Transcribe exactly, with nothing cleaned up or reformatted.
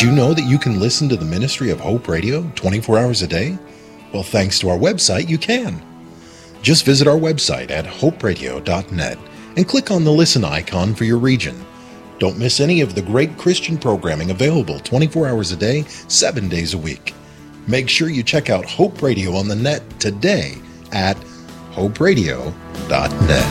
Did you know that you can listen to the Ministry of Hope Radio twenty-four hours a day? Well, thanks to our website, you can. Just visit our website at hope radio dot net and click on the listen icon for your region. Don't miss any of the great Christian programming available twenty-four hours a day, seven days a week. Make sure you check out Hope Radio on the net today at hope radio dot net.